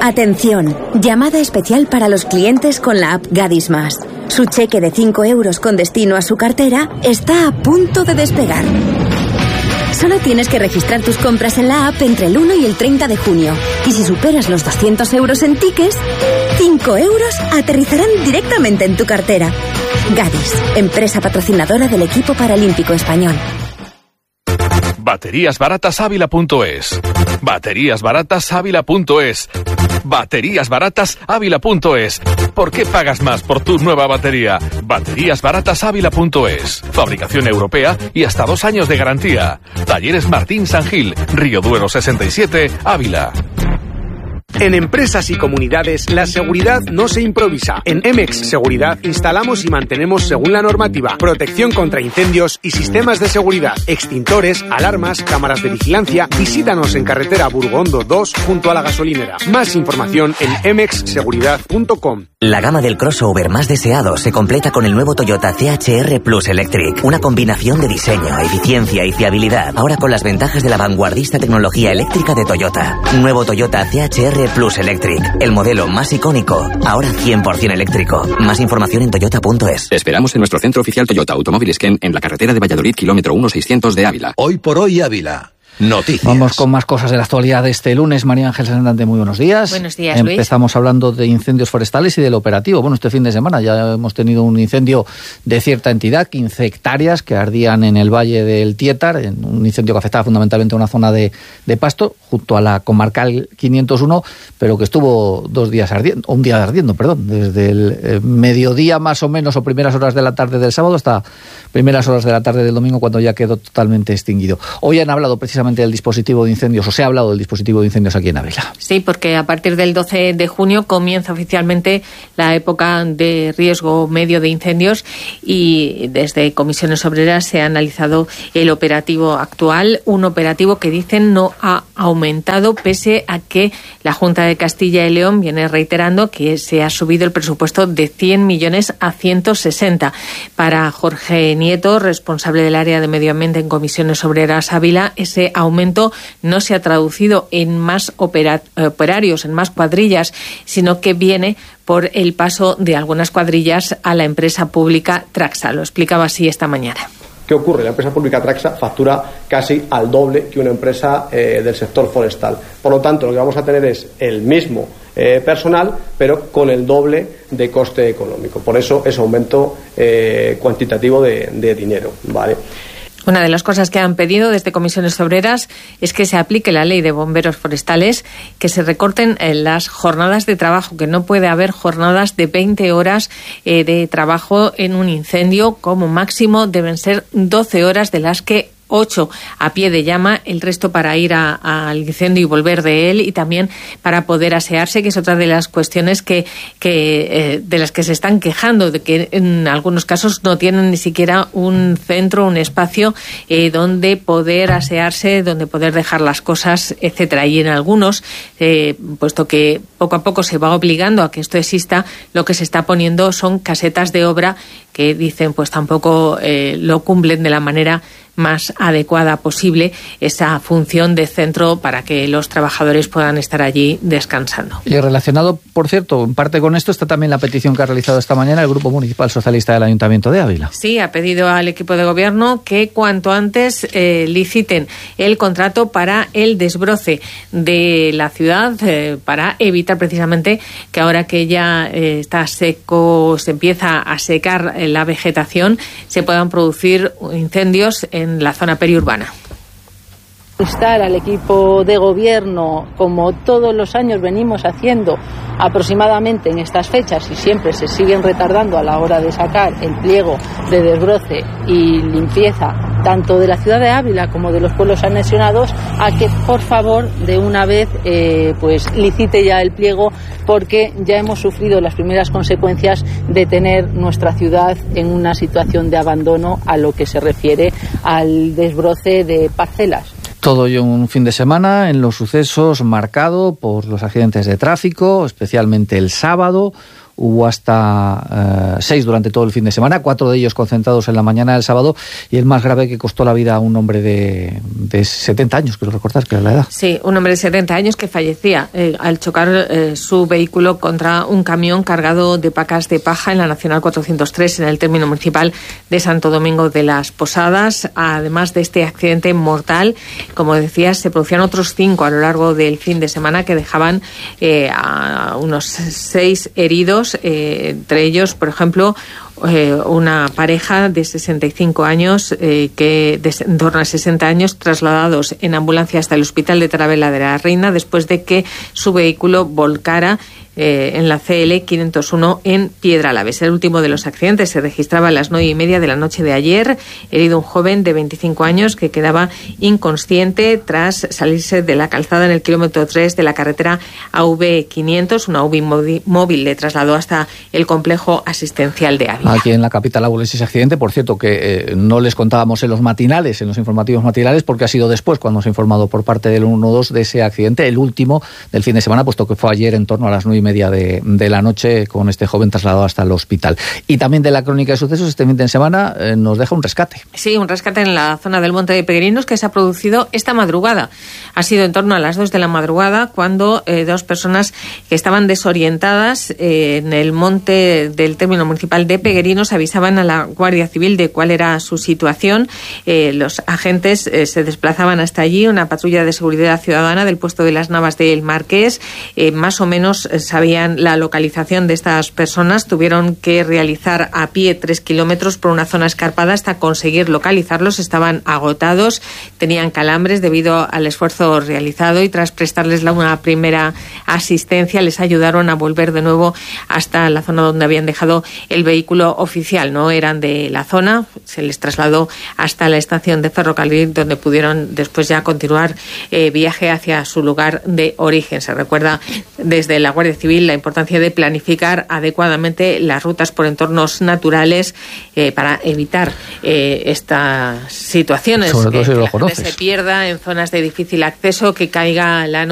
Atención, llamada especial para los clientes con la app Gadis Más. Su cheque de 5 euros con destino a su cartera está a punto de despegar. Solo tienes que registrar tus compras en la app entre el 1 y el 30 de junio. Y si superas los 200 euros en tickets, 5 euros aterrizarán directamente en tu cartera. Gadis, empresa patrocinadora del equipo paralímpico español. Bateríasbaratasávila.es. Bateríasbaratasávila.es. Bateríasbaratasávila.es. ¿Por qué pagas más por tu nueva batería? Bateríasbaratasávila.es. Fabricación europea y hasta 2 años de garantía. Talleres Martín San Gil, Río Duero 67, Ávila. En empresas y comunidades, la seguridad no se improvisa. En Emex Seguridad instalamos y mantenemos según la normativa, protección contra incendios y sistemas de seguridad, extintores, alarmas, cámaras de vigilancia. Visítanos en carretera Burgondo 2 junto a la gasolinera. Más información en emexseguridad.com. La gama del crossover más deseado se completa con el nuevo Toyota CHR Plus Electric. Una combinación de diseño, eficiencia y fiabilidad. Ahora con las ventajas de la vanguardista tecnología eléctrica de Toyota. Nuevo Toyota CHR Plus Electric. El modelo más icónico. Ahora 100% eléctrico. Más información en toyota.es. Te esperamos en nuestro centro oficial Toyota Automóviles Ken en la carretera de Valladolid, kilómetro 1600 de Ávila. Hoy por hoy Ávila. Noticias. Vamos con más cosas de la actualidad de este lunes. María Ángel Santander, muy buenos días. Buenos días, Luis. Empezamos hablando de incendios forestales y del operativo. Bueno, este fin de semana ya hemos tenido un incendio de cierta entidad, 15 hectáreas que ardían en el Valle del Tietar, en un incendio que afectaba fundamentalmente a una zona de pasto, junto a la comarcal 501, pero que estuvo 2 días ardiendo, un día ardiendo, perdón, desde el mediodía más o menos, o primeras horas de la tarde del sábado hasta primeras horas de la tarde del domingo, cuando ya quedó totalmente extinguido. Hoy han hablado precisamente del dispositivo de incendios, o se ha hablado del dispositivo de incendios aquí en Ávila. Sí, porque a partir del 12 de junio comienza oficialmente la época de riesgo medio de incendios y desde Comisiones Obreras se ha analizado el operativo actual, un operativo que dicen no ha aumentado pese a que la Junta de Castilla y León viene reiterando que se ha subido el presupuesto de 100 millones a 160. Para Jorge Nieto, responsable del área de Medio Ambiente en Comisiones Obreras Ávila, ese aumento no se ha traducido en más operarios, en más cuadrillas, sino que viene por el paso de algunas cuadrillas a la empresa pública Traxa. Lo explicaba así esta mañana. ¿Qué ocurre? La empresa pública Traxa factura casi al doble que una empresa del sector forestal. Por lo tanto, lo que vamos a tener es el mismo personal, pero con el doble de coste económico. Por eso ese aumento cuantitativo de dinero, ¿vale? Una de las cosas que han pedido desde Comisiones Obreras es que se aplique la ley de bomberos forestales, que se recorten las jornadas de trabajo, que no puede haber jornadas de 20 horas de trabajo en un incendio. Como máximo deben ser 12 horas, de las que 8 a pie de llama, el resto para ir al incendio y volver de él, y también para poder asearse, que es otra de las cuestiones que de las que se están quejando, de que en algunos casos no tienen ni siquiera un centro, un espacio donde poder asearse, donde poder dejar las cosas, etcétera. Y en algunos, puesto que poco a poco se va obligando a que esto exista, lo que se está poniendo son casetas de obra que dicen pues tampoco lo cumplen de la manera más adecuada posible, esa función de centro para que los trabajadores puedan estar allí descansando. Y relacionado, por cierto, en parte con esto está también la petición que ha realizado esta mañana el Grupo Municipal Socialista del Ayuntamiento de Ávila. Sí, ha pedido al equipo de gobierno que cuanto antes liciten el contrato para el desbroce de la ciudad, para evitar precisamente que ahora que ya está seco, se empieza a secar la vegetación, se puedan producir incendios en la zona periurbana. Instar al equipo de gobierno, como todos los años venimos haciendo aproximadamente en estas fechas y siempre se siguen retardando a la hora de sacar el pliego de desbroce y limpieza tanto de la ciudad de Ávila como de los pueblos anexionados, a que por favor de una vez pues licite ya el pliego, porque ya hemos sufrido las primeras consecuencias de tener nuestra ciudad en una situación de abandono a lo que se refiere al desbroce de parcelas. Todo ello un fin de semana en los sucesos marcado por los accidentes de tráfico, especialmente el sábado. hubo hasta 6 durante todo el fin de semana, 4 de ellos concentrados en la mañana del sábado, y el más grave, que costó la vida a un hombre de 70 años, quiero recordar que era la edad. Sí, un hombre de 70 años que fallecía al chocar su vehículo contra un camión cargado de pacas de paja en la Nacional 403 en el término municipal de Santo Domingo de las Posadas. Además de este accidente mortal, como decías, se producían otros 5 a lo largo del fin de semana que dejaban a unos 6 heridos, entre ellos, por ejemplo, una pareja de 65 años, que en torno a 60 años, trasladados en ambulancia hasta el Hospital de Taravella de la Reina después de que su vehículo volcara en la CL 501 en Piedralaves. El último de los accidentes se registraba a las 9:30 de la noche de ayer. Herido un joven de 25 años que quedaba inconsciente tras salirse de la calzada en el kilómetro 3 de la carretera AV500. Una UBI móvil le trasladó hasta el complejo asistencial de Ávila. Aquí en la capital abulense ese accidente, por cierto, que no les contábamos en los matinales, en los informativos matinales, porque ha sido después cuando se ha informado por parte del 112 de ese accidente, el último del fin de semana, puesto que fue ayer en torno a las 9:30 de la noche, con este joven trasladado hasta el hospital. Y también de la crónica de sucesos, este fin de semana nos deja un rescate. Sí, un rescate en la zona del Monte de Peregrinos que se ha producido esta madrugada. Ha sido en torno a las 2 de la madrugada cuando 2 personas que estaban desorientadas en el monte del término municipal de Peregrinos avisaban a la Guardia Civil de cuál era su situación. Los agentes se desplazaban hasta allí, una patrulla de seguridad ciudadana del puesto de las Navas del Marqués, más o menos sabían la localización de estas personas. Tuvieron que realizar a pie 3 kilómetros por una zona escarpada hasta conseguir localizarlos. Estaban agotados, tenían calambres debido al esfuerzo realizado, y tras prestarles una primera asistencia les ayudaron a volver de nuevo hasta la zona donde habían dejado el vehículo oficial. No eran de la zona, se les trasladó hasta la estación de ferrocarril, donde pudieron después ya continuar viaje hacia su lugar de origen. Se recuerda desde la Guardia Civil la importancia de planificar adecuadamente las rutas por entornos naturales para evitar estas situaciones, sobre todo si que lo la gente conoces, se pierda en zonas de difícil acceso, que caiga la